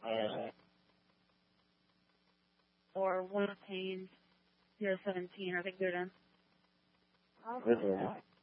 or one of pain 017. I think they're done. This one.